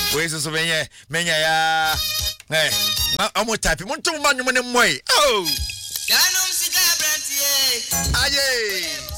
we so menya ya amo type mo ntum ma nwom ne moy oh Kanum sika brantie aye